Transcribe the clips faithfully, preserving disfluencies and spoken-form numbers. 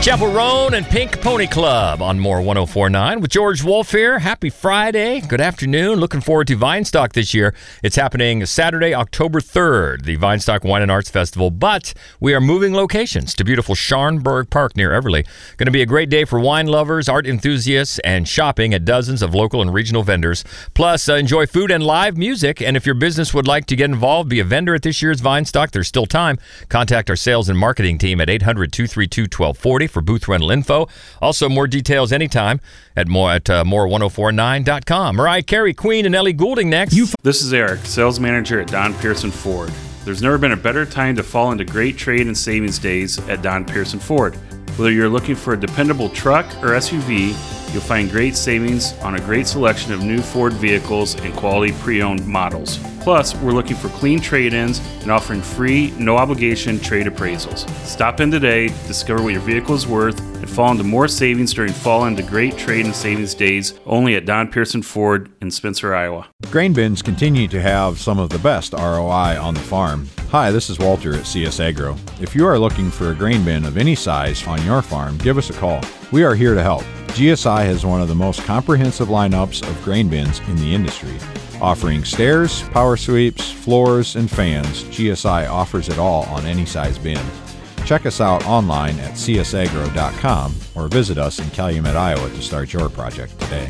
Chapel Roan and Pink Pony Club on More one oh four point nine with George Wolf here. Happy Friday. Good afternoon. Looking forward to Vinestock this year. It's happening Saturday, October third, the Vinestock Wine and Arts Festival, but we are moving locations to beautiful Sharnburg Park near Everly. Going to be a great day for wine lovers, art enthusiasts, and shopping at dozens of local and regional vendors. Plus, uh, enjoy food and live music. And if your business would like to get involved, be a vendor at this year's Vinestock, there's still time. Contact our sales and marketing team at eight hundred, two three two, one two four zero for booth rental info. Also, more details anytime at more at uh, more ten forty-nine dot com. Mariah Carey, Queen, and Ellie Goulding next. You f- this is Eric, sales manager at Don Pearson Ford. There's never been a better time to fall into great trade and savings days at Don Pearson Ford. Whether you're looking for a dependable truck or S U V, you'll find great savings on a great selection of new Ford vehicles and quality pre-owned models. Plus, we're looking for clean trade-ins and offering free, no-obligation trade appraisals. Stop in today, discover what your vehicle is worth, and fall into more savings during fall into great trade and savings days only at Don Pearson Ford in Spencer, Iowa. Grain bins continue to have some of the best R O I on the farm. Hi, this is Walter at C S Agro. If you are looking for a grain bin of any size on your farm, give us a call. We are here to help. G S I has one of the most comprehensive lineups of grain bins in the industry. Offering stairs, power sweeps, floors, and fans, G S I offers it all on any size bin. Check us out online at c s agro dot com or visit us in Calumet, Iowa to start your project today.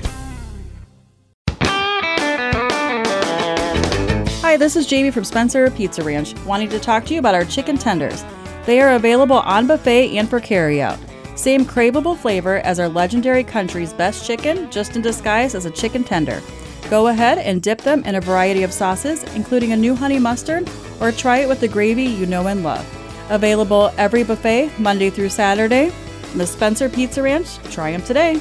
Hi, this is Jamie from Spencer Pizza Ranch, wanting to talk to you about our chicken tenders. They are available on buffet and for carryout. Same craveable flavor as our legendary country's best chicken, just in disguise as a chicken tender. Go ahead and dip them in a variety of sauces, including a new honey mustard, or try it with the gravy you know and love. Available every buffet, Monday through Saturday. The Spencer Pizza Ranch, try them today.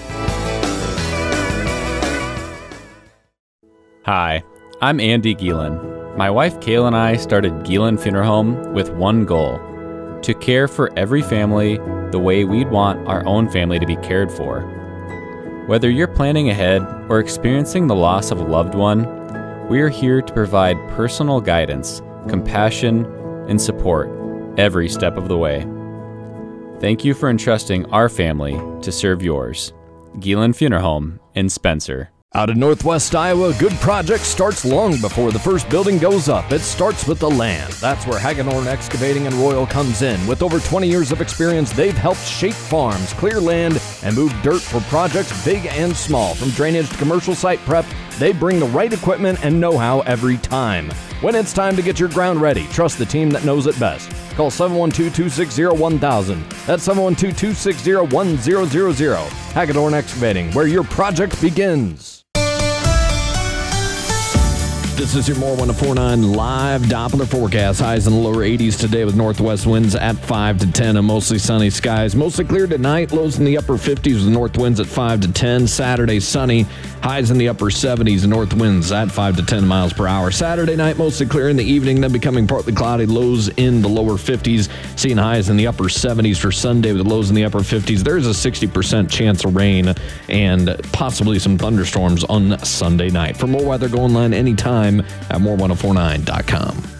Hi, I'm Andy Gielen. My wife Kayla and I started Gielen Funeral Home with one goal: to care for every family the way we'd want our own family to be cared for. Whether you're planning ahead or experiencing the loss of a loved one, we are here to provide personal guidance, compassion, and support every step of the way. Thank you for entrusting our family to serve yours. Gielen Funeral Home in Spencer. Out of Northwest Iowa, a good project starts long before the first building goes up. It starts with the land. That's where Hagedorn Excavating and Royal comes in. With over twenty years of experience, they've helped shape farms, clear land, and move dirt for projects big and small. From drainage to commercial site prep, they bring the right equipment and know-how every time. When it's time to get your ground ready, trust the team that knows it best. Call seven one two, two six zero, one thousand. That's seven one two, two six zero, one zero zero zero. Hagedorn Excavating, where your project begins. This is your More ten forty-nine live Doppler forecast. Highs in the lower eighties today with northwest winds at five to ten and mostly sunny skies. Mostly clear tonight. Lows in the upper fifties with north winds at five to ten. Saturday sunny. Highs in the upper seventies and north winds at five to ten miles per hour. Saturday night mostly clear in the evening, then becoming partly cloudy. Lows in the lower fifties. Seeing highs in the upper seventies for Sunday with lows in the upper fifties. There's a sixty percent chance of rain and possibly some thunderstorms on Sunday night. For more weather, go online anytime at more ten forty-nine dot com.